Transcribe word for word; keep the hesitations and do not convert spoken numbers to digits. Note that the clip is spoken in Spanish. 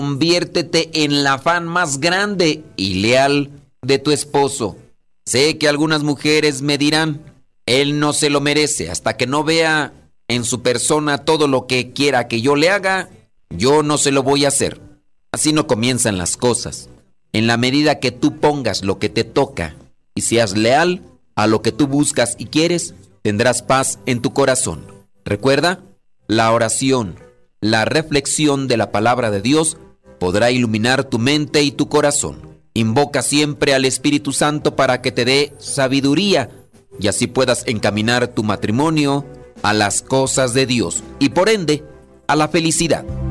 Conviértete en la fan más grande y leal de tu esposo. Sé que algunas mujeres me dirán, él no se lo merece, hasta que no vea en su persona todo lo que quiera que yo le haga, yo no se lo voy a hacer. Así no comienzan las cosas. En la medida que tú pongas lo que te toca y seas leal a lo que tú buscas y quieres, tendrás paz en tu corazón. Recuerda, la oración, la reflexión de la palabra de Dios podrá iluminar tu mente y tu corazón. Invoca siempre al Espíritu Santo para que te dé sabiduría y así puedas encaminar tu matrimonio a las cosas de Dios y por ende a la felicidad.